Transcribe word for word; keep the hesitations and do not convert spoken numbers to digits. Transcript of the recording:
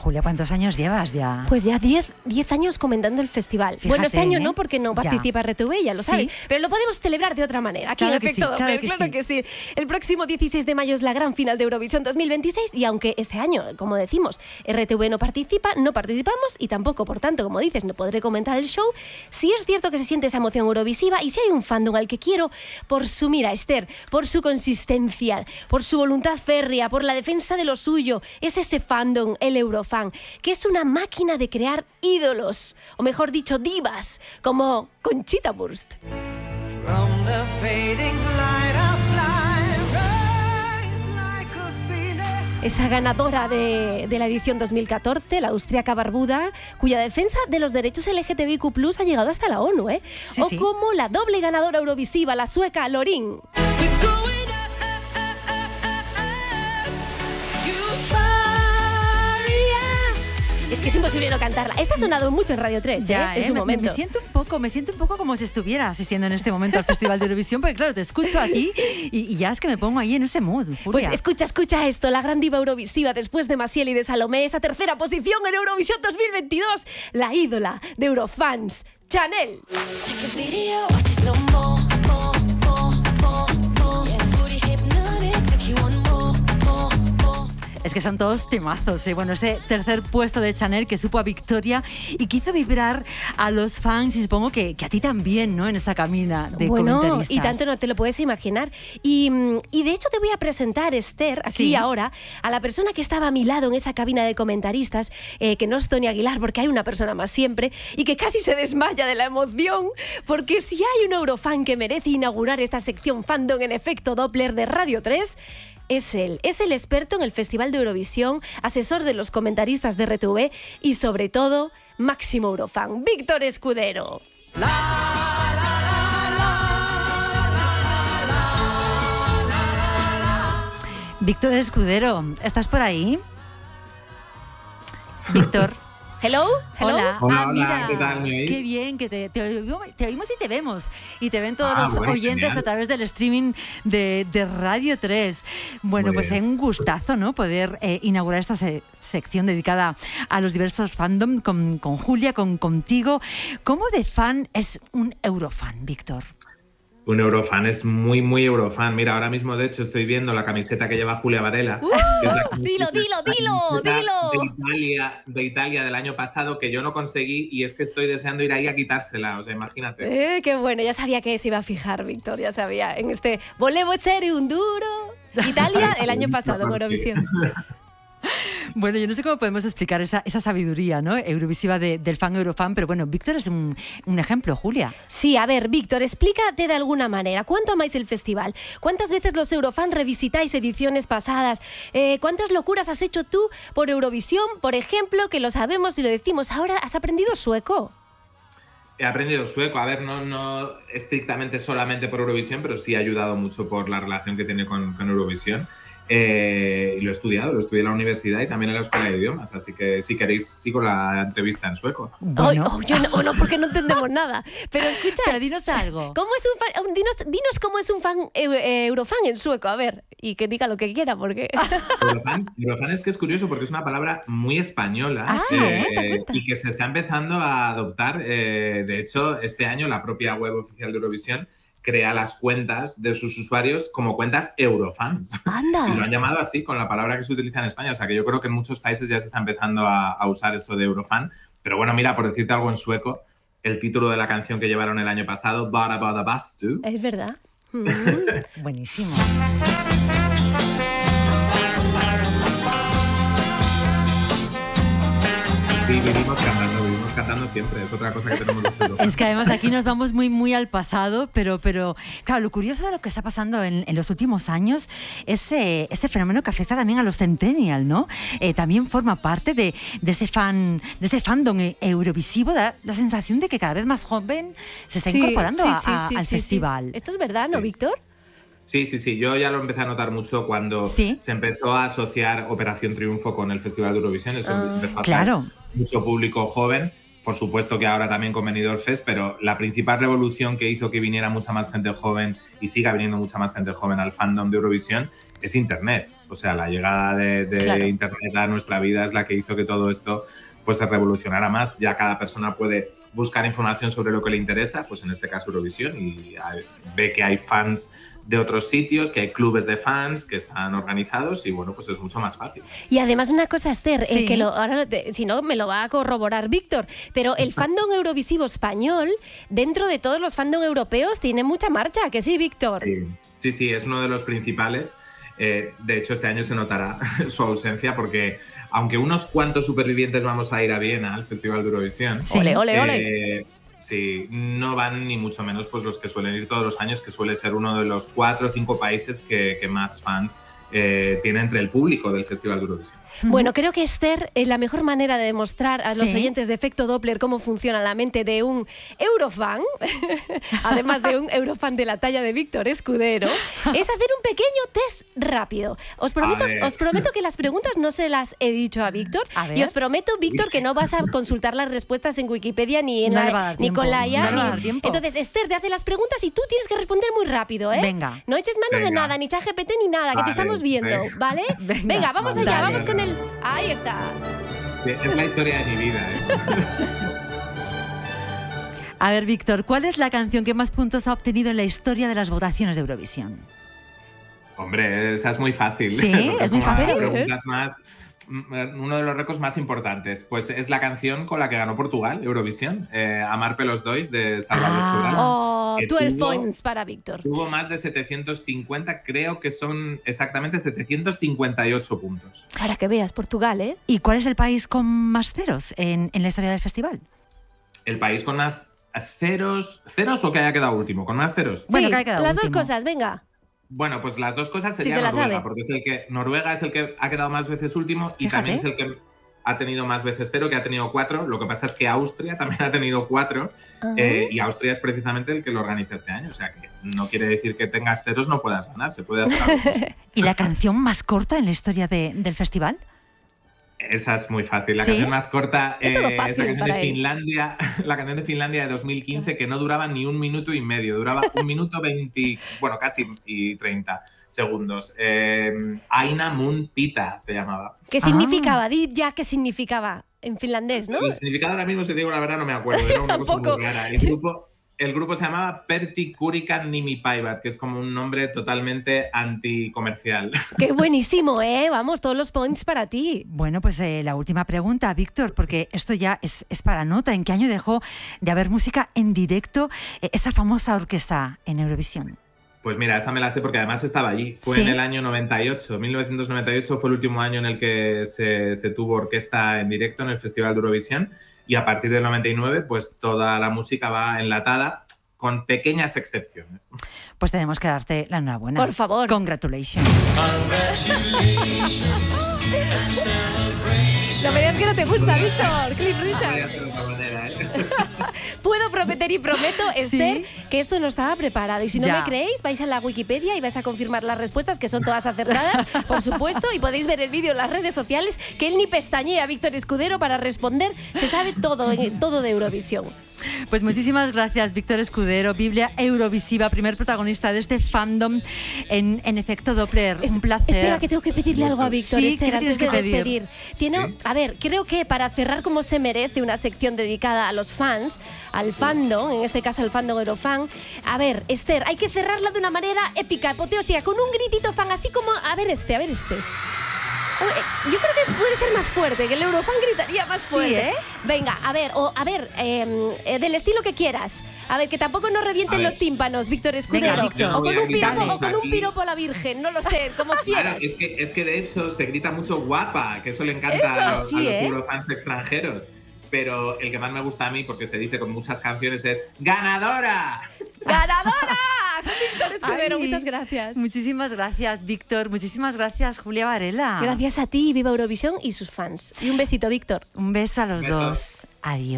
Julia, ¿cuántos años llevas ya? Pues ya diez años comentando el festival. Fíjate, bueno, este año ¿eh? no, porque no participa R T V, ya lo Sí. sabes. Pero lo podemos celebrar de otra manera. Aquí Claro en que Efecto sí, Doppler, claro que claro sí. que sí. El próximo dieciséis de mayo es la gran final de Eurovisión dos mil veintiséis y aunque este año, como decimos, R T V no participa, no participamos y tampoco, por tanto, como dices, no podré comentar el show, sí es cierto que se siente esa emoción eurovisiva y si hay un fandom al que quiero por su, mira, Esther, por su consistencia, por su voluntad férrea, por la defensa de lo suyo, es ese fandom, el Eurofan, que es una máquina de crear ídolos, o mejor dicho, divas, como Conchita Wurst. From the fading light of life, rise like a phoenix. Esa ganadora de, de la edición dos mil catorce, la austríaca barbuda, cuya defensa de los derechos L G T B I Q plus, ha llegado hasta la ONU, ¿eh? Sí, o sí. como la doble ganadora eurovisiva, la sueca Lorin. Es que es imposible no cantarla. Esta ha sonado mucho en Radio tres, Ya, ¿eh? En ¿eh? su Me- momento. Me, siento un poco, me siento un poco como si estuviera asistiendo en este momento al Festival de Eurovisión, porque claro, te escucho aquí y, y ya es que me pongo ahí en ese mood, Pues Julia. escucha, escucha esto, la gran diva eurovisiva después de Maciel y de Salomé, esa tercera posición en Eurovisión dos mil veintidós, la ídola de Eurofans, Chanel. Take a video, watch it slow mo, mo, mo, mo, mo. Booty hypnotic, make you want more, more, more. Es que son todos temazos, ¿eh? Bueno, este tercer puesto de Chanel que supo a victoria y que hizo vibrar a los fans y supongo que, que a ti también, ¿no? En esta camina de Bueno, comentaristas. y tanto no te lo puedes imaginar. Y, mm, y de hecho te voy a presentar, Esther, aquí Sí. y ahora, a la persona que estaba a mi lado en esa cabina de comentaristas, eh, que no es Tony Aguilar, porque hay una persona más siempre, y que casi se desmaya de la emoción, porque si hay un Eurofan que merece inaugurar esta sección fandom en Efecto Doppler de Radio tres, es él. Es el experto en el Festival de Eurovisión, asesor de los comentaristas de R T V y, sobre todo, máximo Eurofan, Víctor Escudero. Víctor Escudero, ¿estás por ahí? Víctor. Hello, hello. Hola. Hola, Ah, hola, mira, ¿qué tal? ¿Me oís? Qué bien, que te, te, oímos, te oímos y te vemos. Y te ven todos Ah, los bueno, oyentes genial. a través del streaming de, de Radio tres. Bueno, Muy pues es bien. un gustazo, ¿no? Poder eh, inaugurar esta se- sección dedicada a los diversos fandom con, con Julia, con contigo. ¿Cómo de fan es un Eurofan, Víctor? Un Eurofan, es muy, muy Eurofan. Mira, ahora mismo, de hecho, estoy viendo la camiseta que lleva Julia Varela. ¡Uh! que es la Dilo, camiseta- dilo, la dilo, camiseta dilo. De Italia, de Italia del año pasado, que yo no conseguí y es que estoy deseando ir ahí a quitársela. O sea, imagínate. Eh, qué bueno, ya sabía que se iba a fijar, Víctor, ya sabía. En este Volevo essere un duro. Italia, el año pasado en Sí. Eurovisión. Bueno, yo no sé cómo podemos explicar esa, esa sabiduría, ¿no? Eurovisiva de- del fan Eurofan, pero bueno, Víctor es un, un ejemplo, Julia. Sí, a ver, Víctor, explícate de alguna manera. ¿Cuánto amáis el festival? ¿Cuántas veces los Eurofan revisitáis ediciones pasadas? Eh, ¿Cuántas locuras has hecho tú por Eurovisión? Por ejemplo, que lo sabemos y lo decimos ahora, ¿has aprendido sueco? He aprendido sueco, a ver, no, no estrictamente solamente por Eurovisión, pero sí ha ayudado mucho por la relación que tiene con, con Eurovisión. Eh, y lo he estudiado, lo estudié en la universidad y también en la escuela de idiomas, así que si queréis sigo la entrevista en sueco. Bueno, Ay, oh, yo no, no, porque no entendemos nada. Pero escucha, pero dinos algo. ¿cómo es un fan? un- Dinos, dinos cómo es un fan eu- eh, Eurofan en sueco, a ver. Y que diga lo que quiera, porque... Eurofan, Eurofan es que es curioso porque es una palabra muy española Ah, sí, eh, cuenta, cuenta. y que se está empezando a adoptar. eh, de hecho, este año la propia web oficial de Eurovisión crea las cuentas de sus usuarios como cuentas Eurofans. Anda. Y lo han llamado así con la palabra que se utiliza en España. O sea que yo creo que en muchos países ya se está empezando a, a usar eso de Eurofan. Pero bueno, mira, por decirte algo en sueco, el título de la canción que llevaron el año pasado, Bara Bada Bastu, Es verdad. Mm. Buenísimo. sí, vivimos cantando, vivimos cantando siempre. Es otra cosa que tenemos los europeos. Es que además aquí nos vamos muy, muy al pasado, pero, pero claro, lo curioso de lo que está pasando en, en los últimos años es eh, este fenómeno que afecta también a los centennial, ¿no? Eh, también forma parte de, de este fan, de este fandom eh, eurovisivo, da la sensación de que cada vez más joven se está Sí, incorporando sí, a- sí, a- sí, al sí, sí. festival. Esto es verdad, ¿no, Sí. Víctor? Sí, sí, sí. Yo ya lo empecé a notar mucho cuando Sí. se empezó a asociar Operación Triunfo con el Festival de Eurovisión. Eso Ah, empezó a claro. atraer mucho público joven. por supuesto que ahora también con Benidorm Fest, pero la principal revolución que hizo que viniera mucha más gente joven y siga viniendo mucha más gente joven al fandom de Eurovisión es Internet. O sea, la llegada de, de claro. Internet a nuestra vida es la que hizo que todo esto pues se revolucionara más. Ya cada persona puede buscar información sobre lo que le interesa, pues en este caso Eurovisión, y hay, ve que hay fans de otros sitios, que hay clubes de fans que están organizados y bueno, pues es mucho más fácil. Y además una cosa, Esther, sí. eh, que lo, ahora te, si no me lo va a corroborar Víctor, pero el fandom eurovisivo español, dentro de todos los fandom europeos, tiene mucha marcha, ¿que sí, Víctor? Sí, sí, sí, es uno de los principales. Eh, de hecho, este año se notará su ausencia porque aunque unos cuantos supervivientes vamos a ir a Viena, al Festival de Eurovisión, sí. ole, ole, ole. Eh, sí, no van ni mucho menos pues los que suelen ir todos los años, que suele ser uno de los cuatro o cinco países que, que más fans eh, tiene entre el público del Festival de Eurovisión. Bueno, creo que Esther es la mejor manera de demostrar a los sí. oyentes de Efecto Doppler cómo funciona la mente de un eurofan, además de un eurofan de la talla de Víctor Escudero, es hacer un pequeño test rápido. Os prometo, os prometo que las preguntas no se las he dicho a Víctor y os prometo, Víctor, que no vas a consultar las respuestas en Wikipedia ni, en no la, ni con la I A. No ni... Entonces, Esther te hace las preguntas y tú tienes que responder muy rápido, ¿eh? Venga. No eches mano Venga. de nada, ni ChatGPT ni nada, Vale, que te estamos viendo, venga. ¿vale? Venga, Venga, vamos vale, allá, dale. vamos con el... Ahí está. Es la historia de mi vida, ¿eh? A ver, Víctor, ¿cuál es la canción que más puntos ha obtenido en la historia de las votaciones de Eurovisión? Hombre, esa es muy fácil. Sí, Porque es muy como las fácil. preguntas más, uno de los récords más importantes, pues es la canción con la que ganó Portugal, Eurovisión, eh, Amar pelos dois, de Salvador Ah. Sobral. Oh, que doce tuvo- points para Víctor. Tuvo más de setecientos cincuenta, creo que son exactamente setecientos cincuenta y ocho puntos. Para que veas, Portugal, ¿eh? ¿Y cuál es el país con más ceros en, en la historia del festival? El país con más ceros, ceros o que haya quedado último, con más ceros. Bueno, sí, que ha quedado las último. dos cosas, venga. Bueno, pues las dos cosas Sí, serían se la Noruega, sabe. porque es el que Noruega es el que ha quedado más veces último y Fíjate. también es el que ha tenido más veces cero, que ha tenido cuatro. Lo que pasa es que Austria también ha tenido cuatro Ajá. eh, y Austria es precisamente el que lo organiza este año. O sea que no quiere decir que tengas ceros no puedas ganar, se puede hacer algo más. ¿Y la canción más corta en la historia de- del festival? Esa es muy fácil. La ¿Sí? canción más corta Es todo eh, fácil es la canción para de él. Finlandia, la canción de Finlandia de dos mil quince, que no duraba ni un minuto y medio, duraba un minuto veinte, bueno, casi y treinta segundos. Eh, Aina Mun Pita se llamaba. ¿Qué Ah. significaba? Di ya qué significaba en finlandés, ¿no? El significado ahora mismo, si te digo la verdad, no me acuerdo. Era una cosa Tampoco. muy rara. El grupo, el grupo se llamaba Pertti Kurikan Nimipaivat, que es como un nombre totalmente anticomercial. Qué buenísimo, ¿eh? Vamos, todos los points para ti. Bueno, pues eh, la última pregunta, Víctor, porque esto ya es, es para nota. ¿En qué año dejó de haber música en directo eh, esa famosa orquesta en Eurovisión? Pues mira, esa me la sé porque además estaba allí. Fue ¿Sí? en el año noventa y ocho. mil novecientos noventa y ocho fue el último año en el que se, se tuvo orquesta en directo en el Festival de Eurovisión. Y a partir del noventa y nueve, pues toda la música va enlatada, con pequeñas excepciones. Pues tenemos que darte la enhorabuena. Por favor. Congratulations. No me digas que no te gusta, Víctor. Cliff Voy a Richards. hacer de otra manera, ¿eh? Puedo prometer y prometo, Esther, ¿Sí? que esto no estaba preparado. Y si no Ya. me creéis, vais a la Wikipedia y vais a confirmar las respuestas, que son todas acertadas, por supuesto, y podéis ver el vídeo en las redes sociales, que él ni pestañea, Víctor Escudero, para responder. Se sabe todo, en- todo de Eurovisión. Pues muchísimas gracias, Víctor Escudero, Biblia Eurovisiva, primer protagonista de este fandom en, en Efecto Doppler. Es- Un placer. Espera, que tengo que pedirle algo a Víctor, Sí, Esther, ¿qué antes de tienes que pedir? despedir. Tiene, Sí. a ver, creo que para cerrar como se merece una sección dedicada a los fans, al fandom, en este caso al fandom Eurofan. A ver, Esther, hay que cerrarla de una manera épica, apoteósica, con un gritito fan, así como, a ver este, a ver este. Oh, eh, Yo creo que puede ser más fuerte, que el Eurofan gritaría más Sí, fuerte. ¿eh? Venga, a ver, o a ver, eh, eh, del estilo que quieras. A ver, que tampoco nos revienten A ver. los tímpanos, Víctor Escudero. Venga, Víctor. o, con Voy a un piropo, gritar o con un aquí. piropo a la Virgen, no lo sé, como quieras. Claro, es que, es que de hecho se grita mucho guapa, que eso le encanta Eso, a los, sí, a los ¿eh? eurofans extranjeros. Pero el que más me gusta a mí, porque se dice con muchas canciones, es ¡Ganadora! ¡Ganadora! Víctor Escudero, Ay, muchas gracias. Muchísimas gracias, Víctor. Muchísimas gracias, Julia Varela. Gracias a ti, Viva Eurovisión y sus fans. Y un besito, Víctor. Un beso a los Besos. dos. Adiós.